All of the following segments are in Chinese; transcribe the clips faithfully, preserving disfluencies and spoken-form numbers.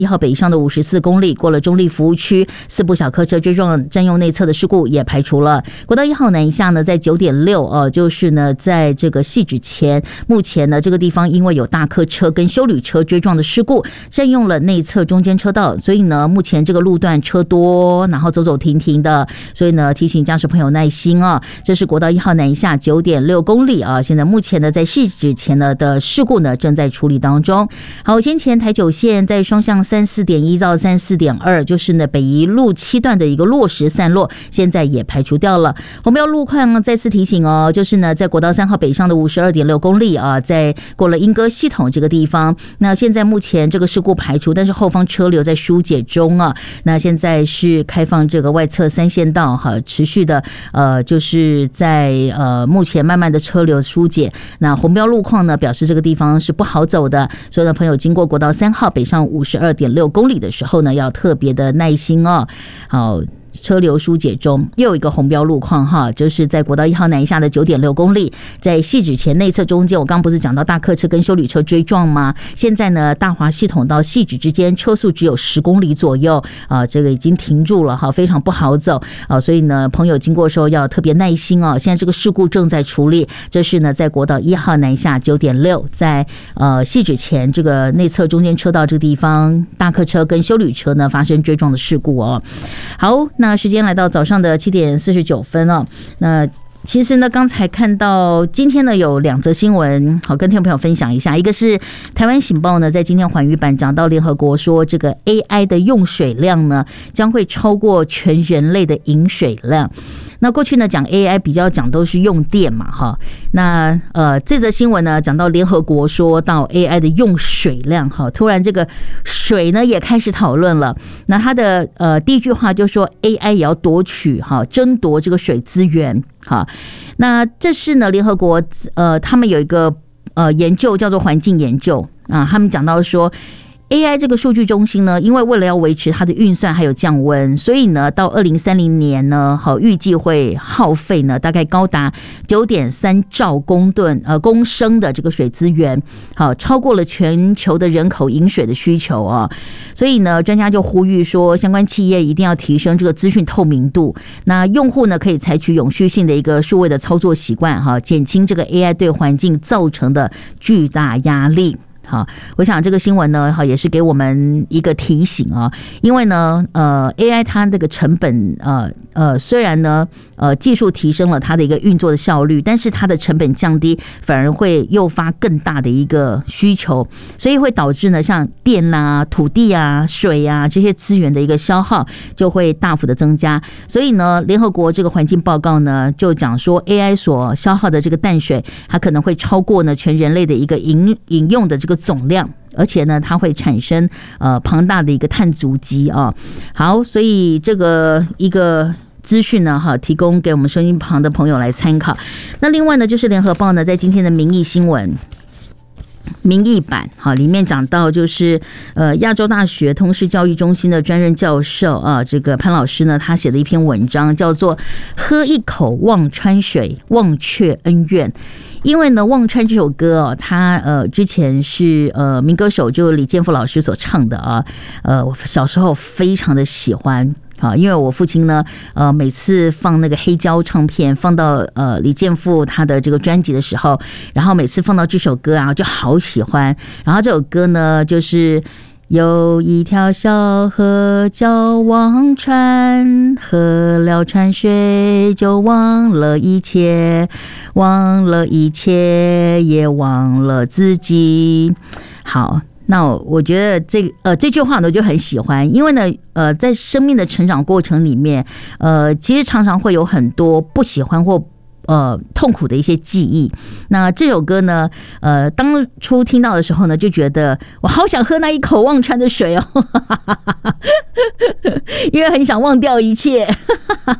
一号北上的五十四公里，过了中立服务区，四部小客车追撞占用内侧的事故也排除了。国道一号南下呢，在九点六哦，就是呢，在这个汐止前，目前呢这个地方因为有大客车跟休旅车追撞的事故，占用了内侧中间车道，所以呢，目前这个路段车多，然后走走停停的，所以呢，提醒驾驶朋友耐心啊。这是国道一号南下九点六公里啊，现在目前呢，在汐止前呢的事故呢正在处理当中。好，先前台九线在双向三四点一到三四点二，就是呢北宜路七段的一个落石散落，现在也排除掉了。红标路况再次提醒哦，就是呢在国道三号北上的五十二点六公里啊，在过了莺歌系统这个地方，那现在目前这个事故排除，但是后方车流在疏解中啊。那现在是开放这个外侧三线道哈，持续的呃就是在呃目前慢慢的车流疏解。那红标路况呢表示这个地方是不好走的，所以呢朋友经过国道三号北上五十二点六公里的时候呢，要特别的耐心哦。好，车流疏解中，又有一个红标路况哈，就是在国道一号南下的九点六公里，在汐止前内侧中间，我刚不是讲到大客车跟休旅车追撞吗？现在呢，大华系统到汐止之间车速只有十公里左右啊，这个已经停住了哈，非常不好走啊，所以呢，朋友经过的时候要特别耐心哦。现在这个事故正在处理，这是呢在国道一号南下九点六，在呃汐止前这个内侧中间车道这个地方，大客车跟休旅车呢发生追撞的事故哦。好。那时间来到早上的七点四十九分哦。那其实呢，刚才看到今天呢有两则新闻，好跟听众朋友分享一下。一个是台湾醒报呢，在今天环宇版讲到联合国说，这个 A I 的用水量呢将会超过全人类的饮水量。那过去呢讲 A I 比较讲都是用电嘛哈，那呃这则新闻呢讲到联合国说到 A I 的用水量哈，突然这个水呢也开始讨论了。那它的呃第一句话就说 A I 也要夺取哈，争夺这个水资源哈。那这是呢联合国呃他们有一个呃研究叫做环境研究啊，他们讲到说。A I 这个数据中心呢，因为为了要维持它的运算还有降温，所以呢，到二零三零年呢，好预计会耗费呢大概高达九点三兆公吨呃公升的这个水资源，好超过了全球的人口饮水的需求啊。所以呢，专家就呼吁说，相关企业一定要提升这个资讯透明度。那用户呢，可以采取永续性的一个数位的操作习惯哈，减轻这个 A I 对环境造成的巨大压力。好，我想这个新闻呢，哈，也是给我们一个提醒啊，因为呢，呃 ，A I 它这个成本，呃呃，虽然呢，呃，技术提升了它的一个运作的效率，但是它的成本降低，反而会诱发更大的一个需求，所以会导致呢，像电啊、土地啊、水啊这些资源的一个消耗就会大幅的增加。所以呢，联合国这个环境报告呢，就讲说 A I 所消耗的这个淡水，它可能会超过呢全人类的一个饮饮用的这个总量，而且呢，它会产生呃庞大的一个碳足迹啊。好，所以这个一个资讯呢，哈，提供给我们收音旁的朋友来参考。那另外呢，就是联合报呢，在今天的民意新闻。民意版哈，里面讲到就是呃亚洲大学通识教育中心的专任教授啊，这个潘老师呢，他写的一篇文章叫做《喝一口忘川水，忘却恩怨》。因为呢，《忘川》这首歌哦，它呃之前是呃民歌手就李健富老师所唱的啊，呃我小时候非常的喜欢。好，因为我父亲呢，呃，每次放那个黑胶唱片，放到呃李健富他的这个专辑的时候，然后每次放到这首歌啊，就好喜欢。然后这首歌呢，就是有一条小河叫忘川，喝了川水就忘了一切，忘了一切也忘了自己。好。那我觉得这呃这句话呢，我就很喜欢，因为呢，呃，在生命的成长过程里面，呃，其实常常会有很多不喜欢或呃痛苦的一些记忆。那这首歌呢，呃，当初听到的时候呢，就觉得我好想喝那一口忘川的水哦，因为很想忘掉一切。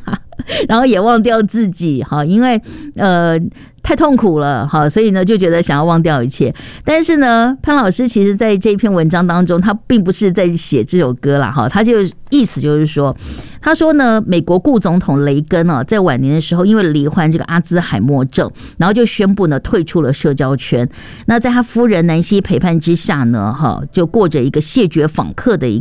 然后也忘掉自己哈，因为呃太痛苦了哈，所以呢就觉得想要忘掉一切。但是呢，潘老师其实在这篇文章当中，他并不是在写这首歌啦哈，他就意思就是说，他说呢，美国顾总统雷根啊，在晚年的时候，因为罹患这个阿兹海默症，然后就宣布呢退出了社交圈。那在他夫人南希陪伴之下呢，哈，就过着一个谢绝访客的一